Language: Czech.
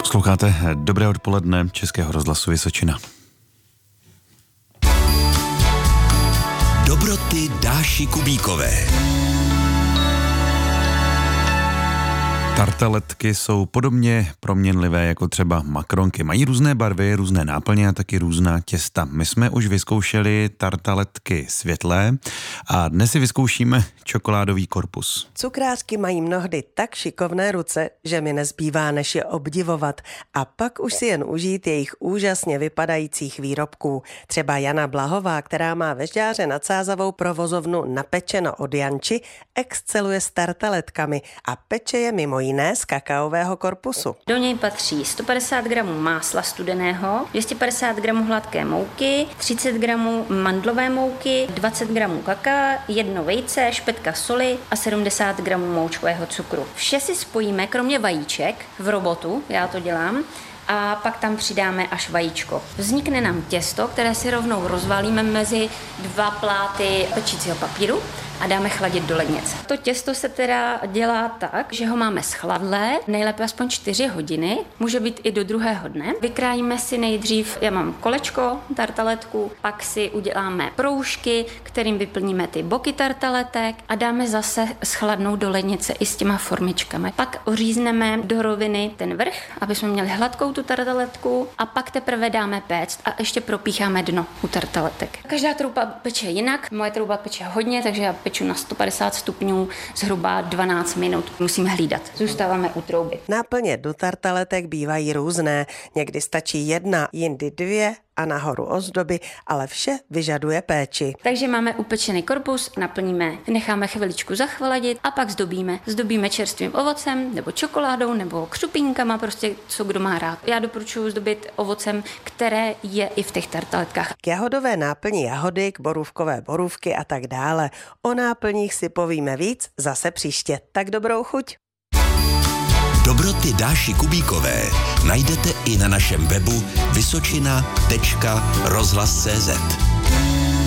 Posloucháte Dobré odpoledne Českého rozhlasu Vysočina. Dobroty Dáši Kubíkové. Tartaletky jsou podobně proměnlivé jako třeba makronky. Mají různé barvy, různé náplně a taky různá těsta. My jsme už vyzkoušeli tartaletky světlé a dnes si vyzkoušíme čokoládový korpus. Cukrářky mají mnohdy tak šikovné ruce, že mi nezbývá než je obdivovat a pak už si jen užít jejich úžasně vypadajících výrobků. Třeba Jana Blahová, která má ve Žďáře nad Sázavou provozovnu Napečeno od Janči, exceluje s tartaletkami a peče je mimo jiné z kakaového korpusu. Do něj patří 150 gramů másla studeného, 250 gramů hladké mouky, 30 gramů mandlové mouky, 20 gramů kakaa, 1 vejce, špetka soli a 70 gramů moučkového cukru. Vše si spojíme, kromě vajíček, v robotu, já to dělám, a pak tam přidáme až vajíčko. Vznikne nám těsto, které si rovnou rozvalíme mezi 2 pláty pečícího papíru a dáme chladit do lednice. To těsto se teda dělá tak, že ho máme schladlé, nejlépe aspoň 4 hodiny, může být i do druhého dne. Vykrájíme si nejdřív, já mám kolečko tartaletku, pak si uděláme proužky, kterým vyplníme ty boky tartaletek a dáme zase schladnout do lednice i s těma formičkami. Pak ořízneme do roviny ten vrch, aby jsme měli hladkou tu tartaletku a pak teprve dáme péct a ještě propícháme dno u tartaletek. Každá trouba peče jinak, moje trouba peče hodně, takže já peču na 150 stupňů zhruba 12 minut. Musíme hlídat. Zůstáváme u trouby. Náplně do tartaletek bývají různé. Někdy stačí 1, jindy 2 a nahoru ozdoby, ale vše vyžaduje péči. Takže máme upečený korpus, naplníme, necháme chviličku zachladit a pak zdobíme. Zdobíme čerstvým ovocem, nebo čokoládou, nebo křupínkama, prostě co kdo má rád. Já doporučuji zdobit ovocem, které je i v těch tartaletkách. K jahodové náplni jahody, k borůvkové borůvky a tak dále. O náplních si povíme víc zase příště. Tak dobrou chuť. Dobroty Dáši Kubíkové najdete i na našem webu vysočina.rozhlas.cz.